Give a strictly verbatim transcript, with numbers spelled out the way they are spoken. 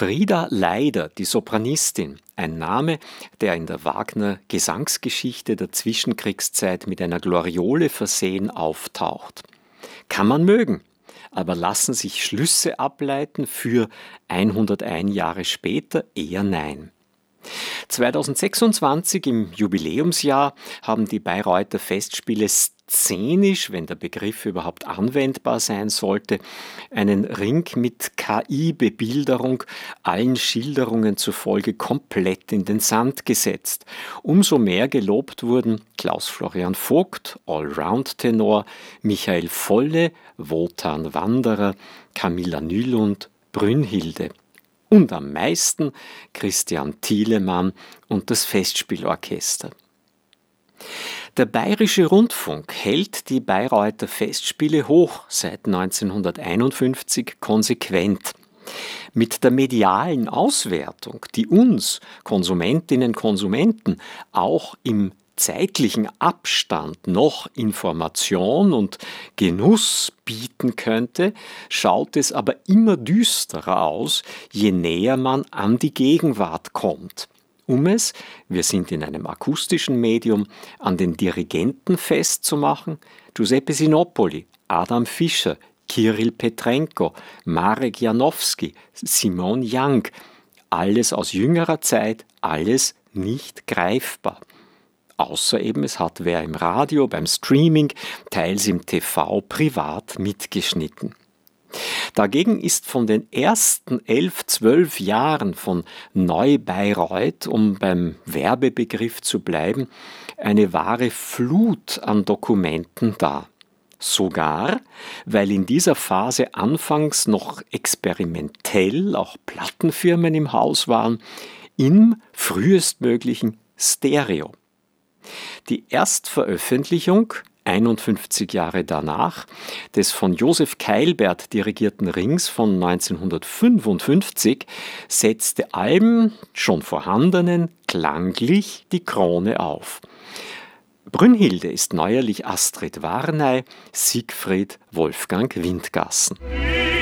Frieda Leider, die Sopranistin, ein Name, der in der Wagner-Gesangsgeschichte der Zwischenkriegszeit mit einer Gloriole versehen auftaucht. Kann man mögen, aber lassen sich Schlüsse ableiten für hunderteins Jahre später eher nein. zweitausendsechsundzwanzig, im Jubiläumsjahr, haben die Bayreuther Festspiele szenisch, wenn der Begriff überhaupt anwendbar sein sollte, einen Ring mit K I-Bebilderung allen Schilderungen zufolge komplett in den Sand gesetzt. Umso mehr gelobt wurden Klaus Florian Vogt, Allround-Tenor, Michael Volle, Wotan Wanderer, Camilla Nylund, Brünnhilde. Und am meisten Christian Thielemann und das Festspielorchester. Der Bayerische Rundfunk hält die Bayreuther Festspiele hoch seit neunzehnhunderteinundfünfzig konsequent. Mit der medialen Auswertung, die uns, Konsumentinnen und Konsumenten, auch im zeitlichen Abstand noch Information und Genuss bieten könnte, schaut es aber immer düsterer aus, je näher man an die Gegenwart kommt. Um es, wir sind in einem akustischen Medium, an den Dirigenten festzumachen, Giuseppe Sinopoli, Adam Fischer, Kirill Petrenko, Marek Janowski, Simon Young, alles aus jüngerer Zeit, alles nicht greifbar. Außer eben, es hat wer im Radio, beim Streaming, teils im T V privat mitgeschnitten. Dagegen ist von den ersten elf, zwölf Jahren von Neu-Bayreuth, um beim Werbebegriff zu bleiben, eine wahre Flut an Dokumenten da. Sogar, weil in dieser Phase anfangs noch experimentell auch Plattenfirmen im Haus waren, im frühestmöglichen Stereo. Die Erstveröffentlichung, einundfünfzig Jahre danach, des von Josef Keilbert dirigierten Rings von neunzehnhundertfünfundfünfzig setzte allen schon vorhandenen klanglich die Krone auf. Brünnhilde ist neuerlich Astrid Varney, Siegfried Wolfgang Windgassen.